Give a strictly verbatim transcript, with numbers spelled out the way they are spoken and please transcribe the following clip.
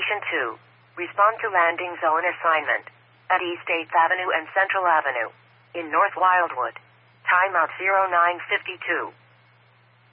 Station two. Respond to landing zone assignment at East eighth Avenue and Central Avenue in North Wildwood. Timeout zero nine fifty-two.